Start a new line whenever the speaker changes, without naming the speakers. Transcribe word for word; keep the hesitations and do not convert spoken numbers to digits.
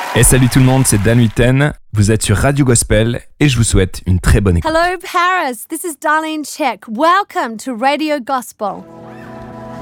Et salut tout le monde, c'est Dan Huiten. Vous êtes sur Radio Gospel et je vous souhaite une très bonne écoute.
Hello Paris, this is Darlene Check. Welcome to Radio Gospel.